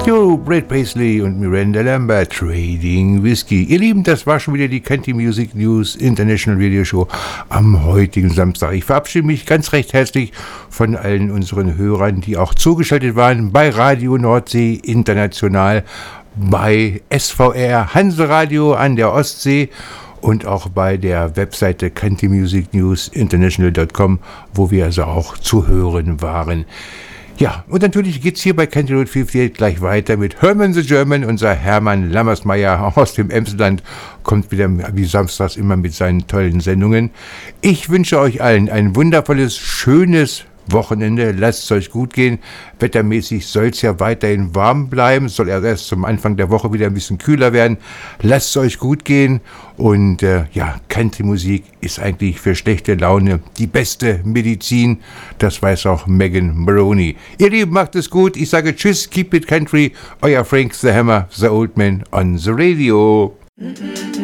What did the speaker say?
Jo, Brad Paisley und Miranda Lambert, Trading Whiskey. Ihr Lieben, das war schon wieder die Country Music News International Radio Show am heutigen Samstag. Ich verabschiede mich ganz recht herzlich von allen unseren Hörern, die auch zugeschaltet waren bei Radio Nordsee International, bei SVR Hanseradio an der Ostsee und auch bei der Webseite countrymusicnewsinternational.com, wo wir also auch zu hören waren. Ja, und natürlich geht's hier bei Country Road 58 gleich weiter mit Herman the German. Unser Hermann Lammersmeier aus dem Emsland kommt wieder wie samstags immer mit seinen tollen Sendungen. Ich wünsche euch allen ein wundervolles, schönes Wochenende. Lasst es euch gut gehen. Wettermäßig soll es ja weiterhin warm bleiben. Soll erst zum Anfang der Woche wieder ein bisschen kühler werden. Lasst es euch gut gehen. Und Country-Musik ist eigentlich für schlechte Laune die beste Medizin. Das weiß auch Megan Maroney. Ihr Lieben, macht es gut. Ich sage Tschüss, keep it country. Euer Frank the Hammer, the Old Man on the Radio.